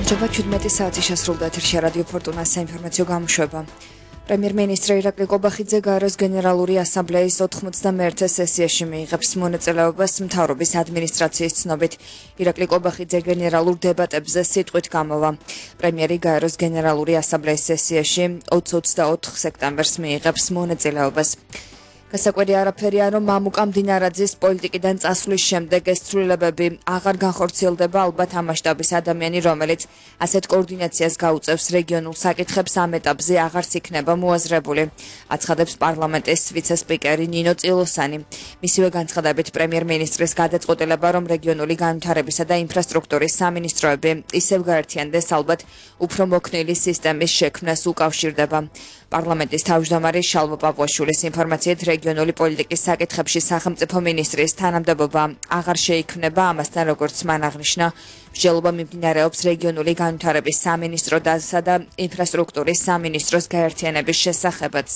გამარჯობა 17 საათი შესრულდა ეთერში რადიო ფორტუნას საინფორმაციო გამოშვება. პრემიერ-მინისტრი ირაკლი ყობახიძე გაეროს გენერალური ასამბლეის 91 სესიაში მიიღებს მონაწილეობას მთავრობის ადმინისტრაციის ცნობით. ირაკლი ყობახიძე გენერალურ დებატებზე სიტყვით გამოვა. პრემიერი გაეროს გენერალური ასამბლეის სესიაში 20-24 სექტემბერს მიიღებს მონაწილეობას. Გასაკვირი არაფერია, რომ მამუკა მდინარაძის პოლიტიკიდან წასვლის შემდეგ ეს ცვლილებები აღარ განხორციელდება ალბათ ამ მასშტაბის ადამიანი, რომელიც ასეთ კოორდინაციას გაუწევს რეგიონულ საკითხებს ამ ეტაპზე აღარც იქნება მოაზრებული, აცხადებს პარლამენტის ვიცე-სპიკერი ნინო წილოსანი. მისივე განცხადებით პრემიერ-მინისტრის გადაწყვეტილება, რომ რეგიონული განვითარებისა და ინფრასტრუქტურის სამინისტროები ისევ გაერთიანდეს ალბათ უფრო მოქნილი სისტემის შექმნას უკავშირდება. პარლამენტის თავმჯდომარე შალვა პაპუაშვილის ინფორმაციით რეგიონული პოლიტიკის საკითხებში სახელმწიფო მინისტრის თანამდებობა აღარ შეიქმნება, ამასთან როგორც მან აღნიშნა, მსჯელობა მიმდინარეობს რეგიონული განვითარების სამინისტროსა და ინფრასტრუქტურის სამინისტროს გაერთიანების შესახებაც.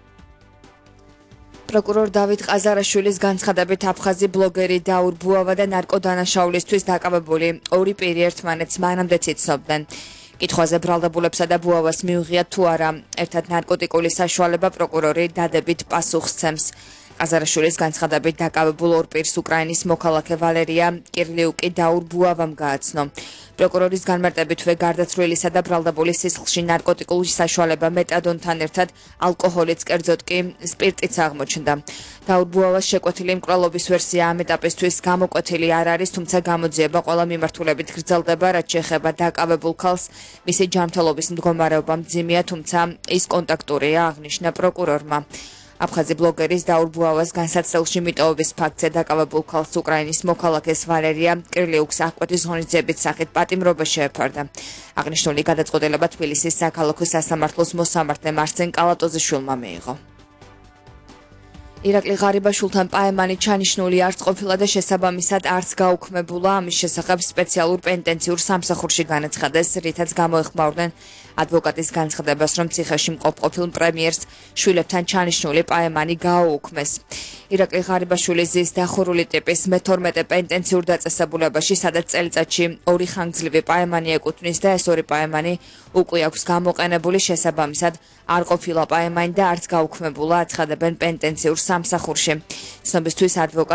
პროკურორ დავით ყაზარაშვილის განცხადებით აფხაზი ბლოგერი დაურ ბუავა და ნარკოდანაშაულისთვის დაკავებული ორი პირი ერთმანეთს მანამდე იცნობდნენ. კითხვაზე ბრალდებულებსა და ბუავას მიუღიათ თუ არა, ერთად ნარკოტიკული საშუალება პროკურორი დადებით პასუხს ცემს. ყაზარაშვილის განცხადებით დაკავებულ ორ პირს უკრაინის მოქალაქე ვალერია კირლიუკი დაურ ბუავამ გააცნო. პროკურორის განმარტებითვე გარდაცვლილისა და ბრალდებული სისხლში ნარკოტიკული საშუალება მეტადონთან ერთად ალკოჰოლიც, კერძოდ კი სპირტიც აღმოჩნდა. დაურ ბუავას შეკვეთილი მკვლელობის ვერსია ამ ეტაპისთვის გამოკვეთილი არ არის, თუმცა გამოძიება ყველა მიმართულებით გრძელდება, რაც შეეხება დაკავებულ ქალს. მისი ჯანმრთელობის მდგომარეობა მძიმეა, თუმცა ის კონტაქტურია, აღნიშნა პროკურორმა. აფხაზი ბლოგერის დაურ ბუავას განსაცდელში მიტოვების ფაქტზე დაკავებულ ქალს უკრაინის მოქალაქეს ვალერია კირლიუკს აღკვეთის ღონისძიების სახით პატიმრობა შეეფარდა. აღნიშნული გადაწყვეტილება თბილისის საქალაქო სასამართლოს მოსამართლე მარსენ კალატოზიშვილმა მიიღო. ირაკლი ღარიბაშვილთან პაემანი ჩანიშნული არც ყოფილა და შესაბამისად არც გაუქმებულა, ამის შესახებ სპეციალურ პენიტენციურ სამსახურში განაცხადეს, რითაც გამოეხმაურდნენ ადვოკატის განცხადებას, რომ ციხეში მყოფ ყოფილ პრემიერს შვილებთან ჩანიშნული პაემანი გააუქმეს. ირაკლი ღარიბაშვილი ზის დახურული ტიპის მე-12 პენიტენციურ დაწესებულებაში, სადაც წელიწადში ორი ხანგრძლივი პაემანი ეკუთვნის და ეს ორი პაემანი უკვე აქვს გამოყენებული, შესაბამისად არ ყოფილა პაემანი და არც გაუქმებულა, აცხადებენ პენიტენციურ სამსახურში. ცნობისთვის ადვოკატი